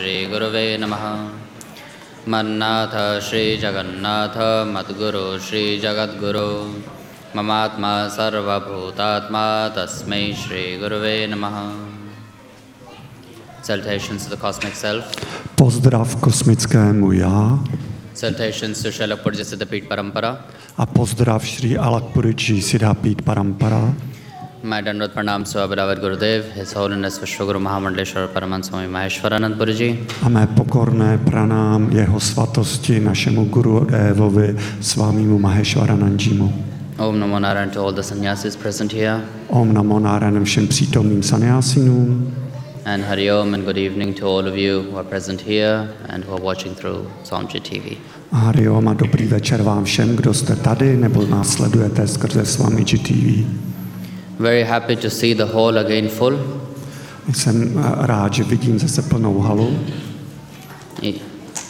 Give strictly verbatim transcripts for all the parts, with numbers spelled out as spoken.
Shri Gurave Namaha. Mannatha Shri Jagannatha Madguru Shri Jagadguru Mamatma Sarva Bhutatma Tasmai Shri Gurave Namaha. Salutations to the cosmic self. Pozdrav kosmickému já. Salutations to Srila Purja Siddhapit Parampara. A pozdrav Shri Alakpurji Siddhapit Parampara. My Dandavat Pranams to our beloved Gurudev, His Holiness Vishwaguru Mahamandleshwar Paramahansa Swami Maheshwaranand Purji. A mé pokorné pranám jeho svatosti našemu Gurudevovi Svámimu Maheshwaranandjimu. Om Namo Narayan to all the sannyasis present here. Om Namo Narayan všem přítomným sannyásinům. And Hari Om and good evening to all of you who are present here and who are watching through Swamiji T V. A Hari Om a dobrý večer vám všem, kdo jste tady nebo nás sledujete skrze Swamiji T V. Very happy to see the hall again full. Jsem rád, že vidím zase plnou halu. I-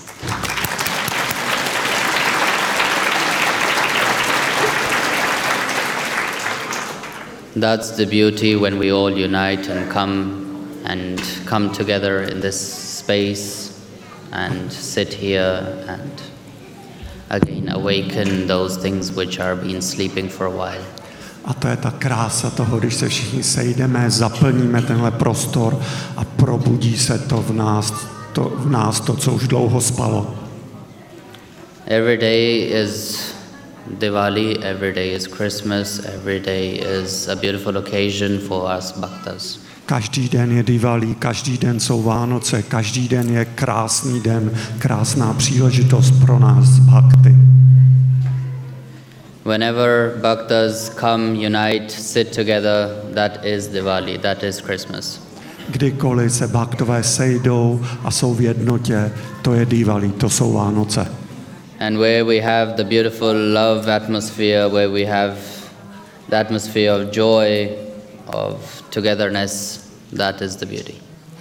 That's the beauty when we all unite and come and come together in this space and sit here and again awaken those things which are been sleeping for a while. A to je ta krása toho, když se všichni sejdeme, zaplníme tenhle prostor a probudí se to v nás, to, v nás to, co už dlouho spalo. Every day is Diwali, every day is Christmas, every day is a beautiful occasion for us bhaktas. Každý den je Diwali, každý den jsou Vánoce, každý den je krásný den, krásná příležitost pro nás bhakty. Whenever bhaktas come, unite, sit together, that is Diwali, that is Christmas. Kdykoliv se bhaktové sejdou a jsou v jednotě, to je Diwali, to jsou Vánoce. And where we have the beautiful love atmosphere, where we have the atmosphere of joy, of togetherness, that is the beauty.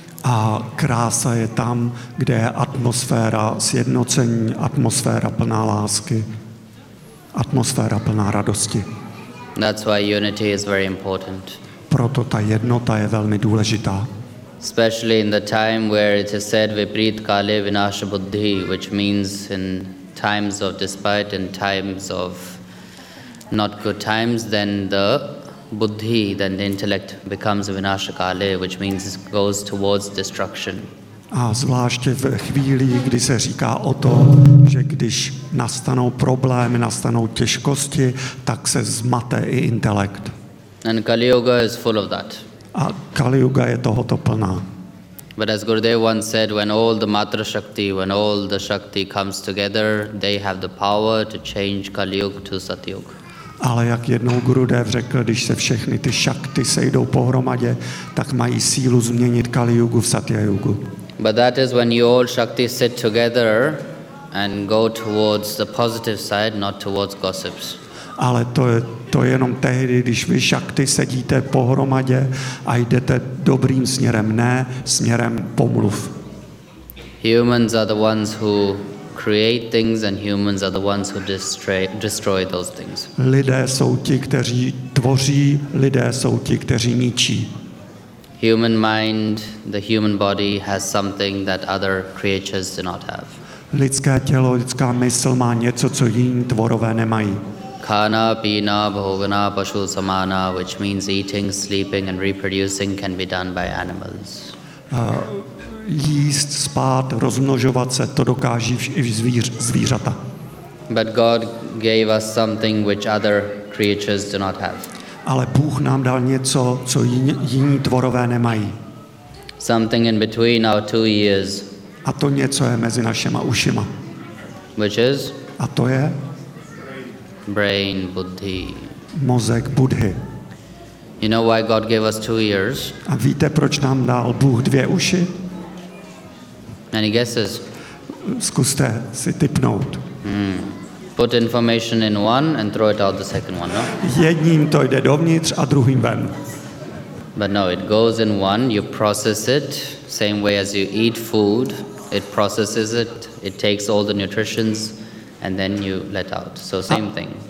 A krása je tam, kde je atmosféra sjednocení, atmosféra plná lásky, atmosféra plná radosti. That's why unity is very important. Proto ta jednota je velmi důležitá. Especially in the time where it is said Viprit Kale Vinasha Buddhi, which means in times of despite, in times of not good times, then the buddhi, then the intellect becomes Vinasha Kale, which means it goes towards destruction. A zvláště v chvíli, kdy se říká o tom, že když nastanou problémy, nastanou těžkosti, tak se zmate i intelekt. And Kali Yuga is full of that. A Kali Yuga je tohoto plná. But as Gurudev once said, when all the Matra Shakti, when all the Shakti comes together, they have the power to change Kali Yuga to Satyug. Ale jak jednou Gurudev řekl, když se všechny ty šakty sejdou pohromadě, tak mají sílu změnit Kali Yugu v Satya Yugu. But that is when you all Shakti sit together and go towards the positive side, not towards gossips. Ale to je, to je jenom tehdy, když vy šakty sedíte pohromadě a jdete dobrým směrem, ne směrem pomluv. Humans are the ones who create things and humans are the ones who destroy, destroy those things. Lidé jsou ti, kteří tvoří, lidé jsou ti, kteří ničí. Human mind, the human body has something that other creatures do not have. Lidské tělo, lidská mysl má něco, co jiní tvorové nemají. Khana, pina, bhogana, pashu samana, which means eating, sleeping and reproducing can be done by animals. Uh, jíst, spát, rozmnožovat se, to dokáží i zvíř, zvířata. But God gave us something which other creatures do not have. Ale Bůh nám dal něco, co jiní, jiní tvorové nemají. Something in between our two ears, A to něco je mezi našima ušima. which is A to je brain, buddhi. mozek Budhy. You know why God gave us two ears? A víte, proč nám dal Bůh dvě uši? Any guesses? Zkuste si tipnout. Hmm. Put information in one and throw it out the second one, no? Jedním to jde dovnitř a druhým ven. But no, it goes in one, you process it, same way as you eat food, it processes it, it takes all the nutritions, and then you let out. So same thing.